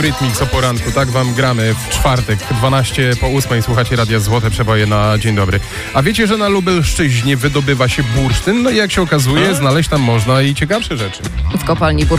Eurythmics o poranku, tak wam gramy w czwartek, 12:08, słuchacie Radia Złote Przeboje na dzień dobry. A wiecie, że na Lubelszczyźnie wydobywa się bursztyn? No i jak się okazuje, znaleźć tam można i ciekawsze rzeczy. W kopalni